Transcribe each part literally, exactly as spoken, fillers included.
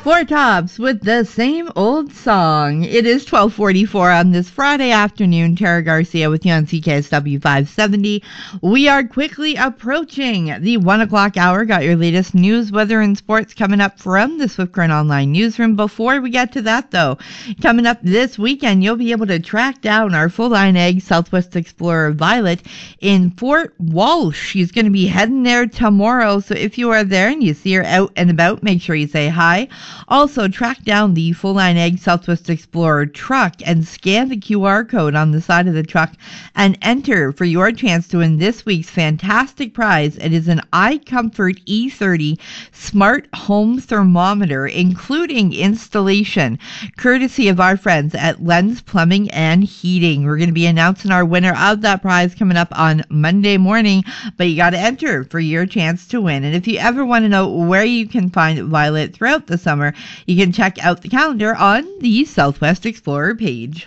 Four Tops with the same old song. It is twelve forty-four on this Friday afternoon. Tara Garcia with you on C K S W five seventy. We are quickly approaching the one o'clock hour. Got your latest news, weather, and sports coming up from the Swift Current Online newsroom. Before we get to that, though, coming up this weekend, you'll be able to track down our full-line egg Southwest Explorer Violet in Fort Walsh. She's going to be heading there tomorrow, so if you are there and you see her out and about, make sure you say hi. Also, track down the Full Line Egg Southwest Explorer truck and scan the Q R code on the side of the truck and enter for your chance to win this week's fantastic prize. It is an iComfort E thirty smart home thermometer, including installation, courtesy of our friends at Lens Plumbing and Heating. We're going to be announcing our winner of that prize coming up on Monday morning, but you got to enter for your chance to win. And if you ever want to know where you can find Violet throughout the summer, you can check out the calendar on the Southwest Explorer page.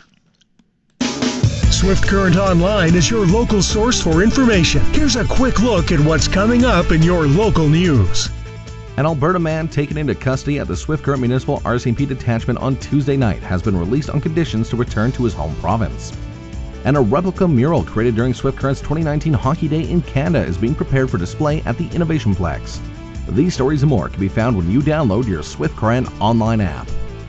Swift Current Online is your local source for information. Here's a quick look at what's coming up in your local news. An Alberta man taken into custody at the Swift Current Municipal R C M P detachment on Tuesday night has been released on conditions to return to his home province. And a replica mural created during Swift Current's twenty nineteen Hockey Day in Canada is being prepared for display at the Innovation Plex. These stories and more can be found when you download your Swift Current Online app.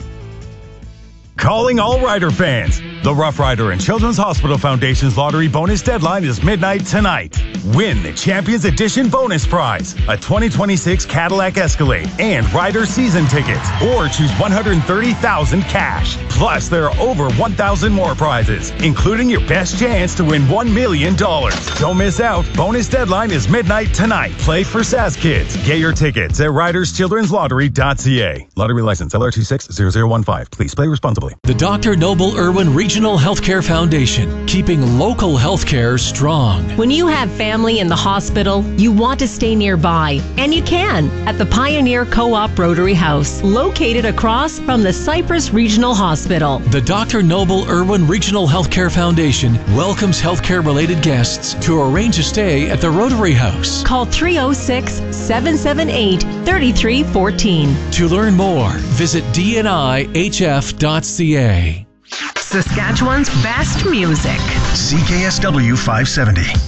Calling all Rider fans. The Rough Rider and Children's Hospital Foundation's lottery bonus deadline is midnight tonight. Win the Champions Edition bonus prize, a twenty twenty-six Cadillac Escalade and Rider season tickets, or choose one hundred thirty thousand dollars cash. Plus, there are over one thousand more prizes, including your best chance to win one million dollars. Don't miss out. Bonus deadline is midnight tonight. Play for S A S Kids. Get your tickets at riders children's lottery dot c a. Lottery license L R two six zero zero one five. Please play responsibly. The Doctor Noble Irwin Regional Healthcare Foundation, keeping local healthcare strong. When you have family in the hospital, you want to stay nearby, and you can at the Pioneer Co-op Rotary House, located across from the Cypress Regional Hospital. The Doctor Noble Irwin Regional Healthcare Foundation welcomes healthcare-related guests to arrange a stay at the Rotary House. Call three oh six, seven seven eight, three three one four. To learn more, visit d n i h f dot c a. Saskatchewan's best music. C K S W five seventy.